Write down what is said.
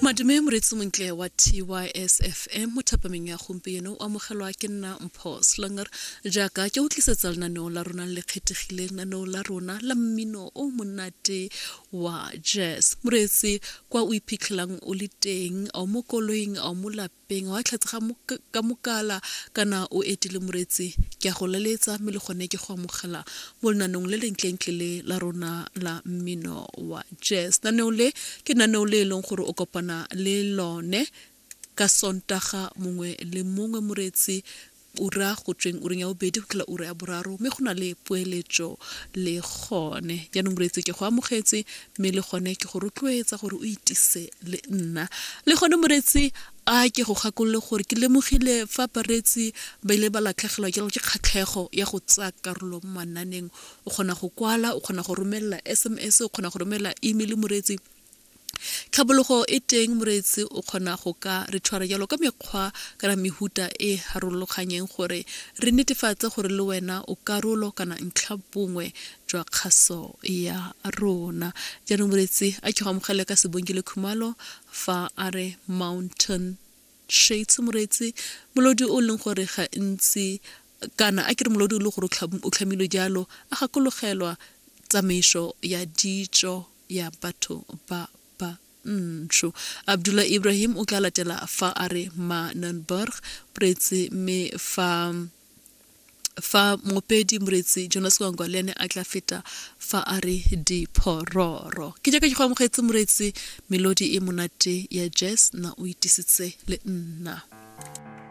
Madume moretsi montle wa TYSFM mo thapameng ya gompieno o amogelwa ke nna Mpho Slanger jaaka ke utlisetsa lenaneo la rona le kgethegileng lenaneo la rona la mmino o monate wa jazz. Moretsi kwa o iphitlhelang o le teng a mo koloing a mo lapeng wa tlhatsega ka mokala kana o etile moretsi ke a go leletsa mme le gone ke go amogela mo lenaneong le lentle la rona la mmino wa jazz. Naneo le ke naneo le leng gore o kopana le lone ka Sontaga mongwe le mongwe moretsi ura go tsweng o reng ya obedi go tla ura ya boraro mme go na le poeletso le gone ya moretsi ke go amogetse mme le gone ke go rotloetsa gore o itise le nna le gone moretsi a ke go gakolle gore ke lemogile fa baretsi ba ile ba latlhegelwa ke kgatlhego ya go tsa karolo mo mananeng o kgona go kwala o kgona go romella SMS o kgona go romella email moretsi tlhabologo e teng moretsi o kgona go ka re tshwara jalo ka mekgwa kana mehuta e harologanyeng gore re netefatse gore le wena o karolo kana ntlhabongwe jwa kgaso ya rona jaanong moretsi a ke go amogela ka sebongile khumalo fa a re Mountain Shades moretsi molodi o leng gore ga ntsi kana a ke re molodi o le gore o tlhamilwe jalo a gakologelwa tsamaiso ya ditso ya batho ba Abdullah Ibrahim o tla latela fa a re Manenberg moretsi me fa mopedi moretsi Jonas Gwangwalene a tla feta fa a re Diphororo ke jaaka ke go amogetse moretsi melodi e monate ya jazz na o itisitse le nna